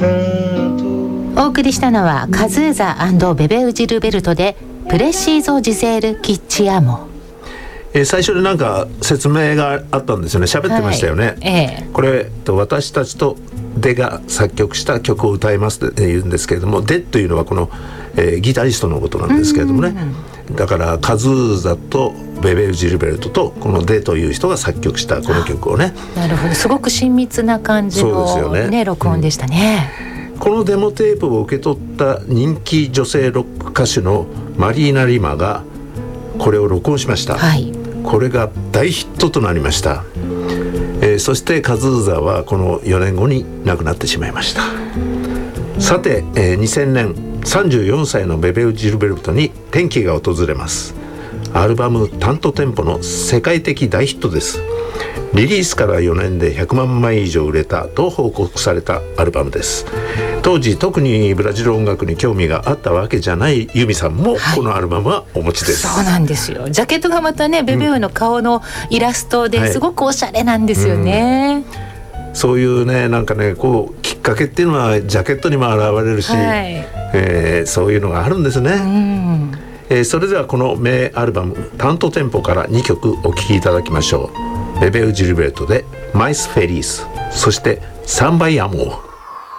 お送りしたのはカズーザ&ベベウジルベルトでプレシーゾ・ジゼール・キッチアモ。 最初になんか説明があったんですよね。喋ってましたよね、これ私たちとデが作曲した曲を歌いますって言うんですけれども、デというのはこの、ギタリストのことなんですけれどもね、だからカズーザとベベウジルベルトとこのデという人が作曲したこの曲をね。 なるほど、すごく親密な感じの、 そうですよね、 録音でしたね、 このデモテープを受け取った人気女性ロック歌手のマリーナ・リマがこれを録音しました、これが大ヒットとなりました、そしてカズーザはこの4年後に亡くなってしまいました。さて、2000年34歳のベベウジルベルトに転機が訪れます。アルバムタントテンポの世界的大ヒットです。リリースから4年で100万枚以上売れたと報告されたアルバムです。当時特にブラジル音楽に興味があったわけじゃないユミさんもこのアルバムはお持ちです、 そうなんですよ。ジャケットがまたねベベウの顔のイラストですごくおしゃれなんですよね、 そういうね、なんかね、こうきっかけっていうのはジャケットにも現れるし、そういうのがあるんですね、それではこの名アルバムタントテンポから2曲お聴きいただきましょう。ベベウジルベルトでマイスフェリース、そしてサンバイアモー。